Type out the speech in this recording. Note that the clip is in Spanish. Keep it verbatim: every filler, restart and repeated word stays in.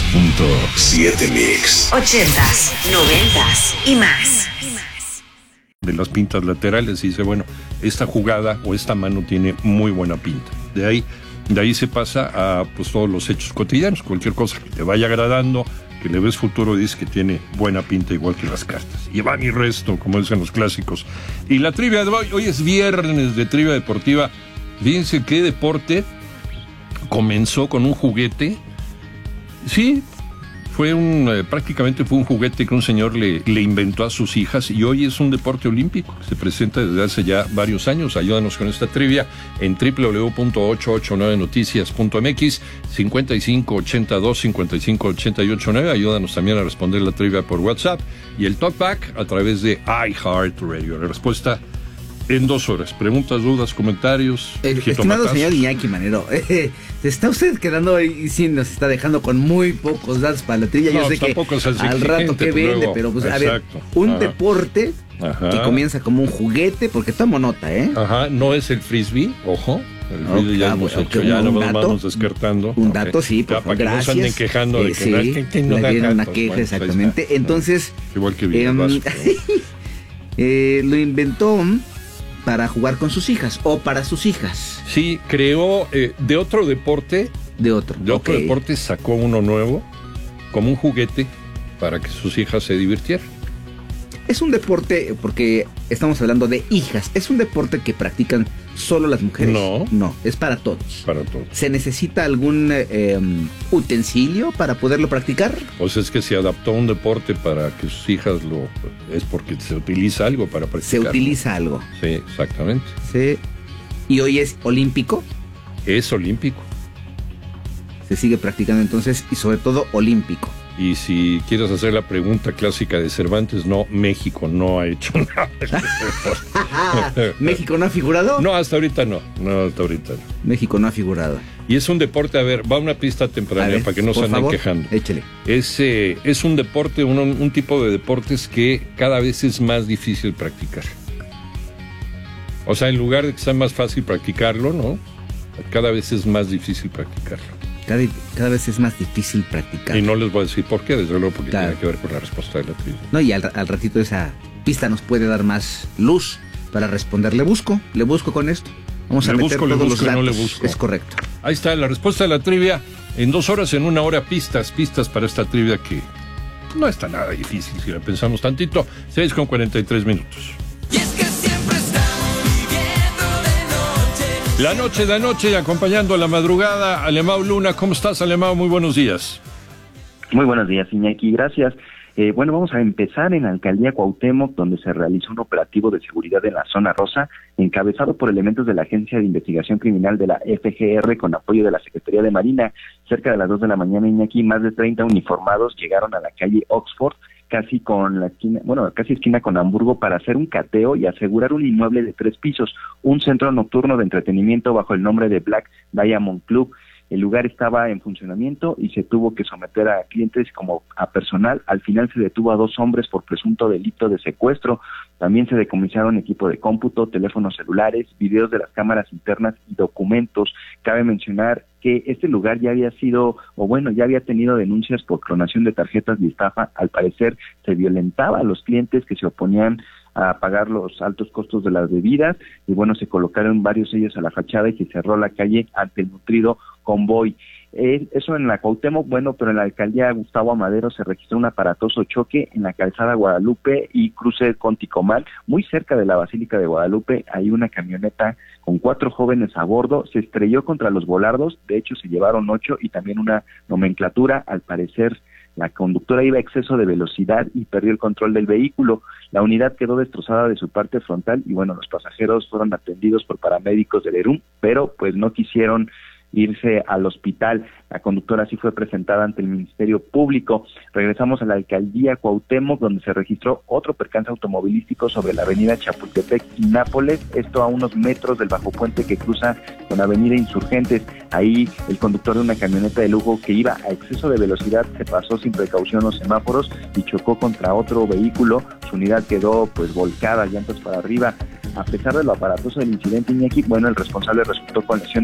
punto siete Mix. Ochentas, noventas y más. De las pintas laterales, y dice, bueno, esta jugada o esta mano tiene muy buena pinta. De ahí, de ahí se pasa a pues todos los hechos cotidianos, cualquier cosa que te vaya agradando, que le ves futuro, dices que tiene buena pinta, igual que las cartas. Y van y resto, como dicen los clásicos. Y la trivia de hoy, hoy es viernes de trivia deportiva. Fíjense qué deporte comenzó con un juguete. Sí, fue un eh, prácticamente fue un juguete que un señor le, le inventó a sus hijas, y hoy es un deporte olímpico. Se presenta desde hace ya varios años. Ayúdanos con esta trivia en doble u doble u doble u punto ochocientos ochenta y nueve noticias punto m x, cincuenta y cinco ochenta y dos cincuenta y cinco ochenta y ocho nueve. Ayúdanos también a responder la trivia por WhatsApp y el Talkback a través de iHeartRadio. La respuesta en dos horas. Preguntas, dudas, comentarios. El estimado señor Iñaki Manero, eh, se está usted quedando ahí, sí, nos está dejando con muy pocos datos para la trivia. No, Yo sé que al rato que vende, luego, pero pues exacto. A ver, un Ajá. deporte Ajá. que comienza como un juguete, porque tomo nota, ¿eh? Ajá, no es el frisbee, ojo. El okay, frisbee ya hemos okay, hecho, ya no nos vamos descartando. Un dato, okay. sí, por favor, para gracias. que no se anden quejando eh, de que sí, no es que, que no le dieron una queja, bueno, exactamente. Está, Entonces, no, igual que bien, eh, eh, lo inventó para jugar con sus hijas o para sus hijas. Sí, creó eh, de otro deporte. De otro. De otro okay. deporte sacó uno nuevo, como un juguete, para que sus hijas se divirtieran. Es un deporte, porque estamos hablando de hijas, ¿es un deporte que practican solo las mujeres? No. No, es para todos. Para todos. ¿Se necesita algún eh, utensilio para poderlo practicar? Pues es que se adaptó a un deporte para que sus hijas lo... Es porque se utiliza algo para practicar. Se utiliza algo. Sí, exactamente. Sí. ¿Y hoy es olímpico? Es olímpico. Se sigue practicando entonces, y sobre todo olímpico. Y si quieres hacer la pregunta clásica de Cervantes, no, México no ha hecho nada. ¿México no ha figurado? No, hasta ahorita no. No, hasta ahorita no. México no ha figurado. Y es un deporte, a ver, va una pista temprana ver, para que no se anden favor, quejando. Échele. Es, eh, es un deporte, un, un tipo de deportes que cada vez es más difícil practicar. O sea, en lugar de que sea más fácil practicarlo, ¿no? Cada vez es más difícil practicarlo. Cada, cada vez es más difícil practicar. Y no les voy a decir por qué, desde luego, porque claro. tiene que ver con la respuesta de la trivia. No, y al, al ratito esa pista nos puede dar más luz para responder. Le busco, le busco con esto. Vamos le a meter busco, todos le busco, los datos. No le busco. Es correcto. Ahí está la respuesta de la trivia. En dos horas, en una hora, pistas, pistas para esta trivia que no está nada difícil si la pensamos tantito. seis con cuarenta y tres minutos. Y es que siempre estamos viviendo de noche. La noche de noche, acompañando a la madrugada, Alemão Luna. ¿Cómo estás, Alemão? Muy buenos días. Muy buenos días, Iñaki. Gracias. Eh, bueno, vamos a empezar en la alcaldía Cuauhtémoc, donde se realizó un operativo de seguridad en la zona rosa, encabezado por elementos de la Agencia de Investigación Criminal de la F G R con apoyo de la Secretaría de Marina. Cerca de las dos de la mañana, Iñaki, más de treinta uniformados llegaron a la calle Oxford, casi con la esquina, bueno, casi esquina con Hamburgo, para hacer un cateo y asegurar un inmueble de tres pisos, un centro nocturno de entretenimiento bajo el nombre de Black Diamond Club. El lugar estaba en funcionamiento y se tuvo que someter a clientes como a personal. Al final se detuvo a dos hombres por presunto delito de secuestro. También se decomisaron equipo de cómputo, teléfonos celulares, videos de las cámaras internas y documentos. Cabe mencionar que este lugar ya había sido, o bueno, ya había tenido denuncias por clonación de tarjetas de estafa. Al parecer se violentaba a los clientes que se oponían a pagar los altos costos de las bebidas, y bueno, se colocaron varios sellos a la fachada y se cerró la calle ante el nutrido convoy. Eh, eso en la Cuauhtémoc, bueno, pero en la alcaldía Gustavo Amadero se registró un aparatoso choque en la calzada Guadalupe y cruce con Ticomán, muy cerca de la Basílica de Guadalupe. Hay una camioneta con cuatro jóvenes a bordo, se estrelló contra los volardos, de hecho se llevaron ocho y también una nomenclatura. Al parecer la conductora iba a exceso de velocidad y perdió el control del vehículo. La unidad quedó destrozada de su parte frontal y bueno, los pasajeros fueron atendidos por paramédicos del ERUM, pero pues no quisieron irse al hospital. La conductora sí fue presentada ante el Ministerio Público. Regresamos a la alcaldía Cuauhtémoc, donde se registró otro percance automovilístico sobre la avenida Chapultepec y Nápoles, esto a unos metros del bajo puente que cruza con la avenida Insurgentes. Ahí el conductor de una camioneta de lujo que iba a exceso de velocidad se pasó sin precaución los semáforos y chocó contra otro vehículo. Su unidad quedó pues volcada, llantas para arriba. A pesar de lo aparatoso del incidente, Iñaki, bueno, el responsable resultó con lesiones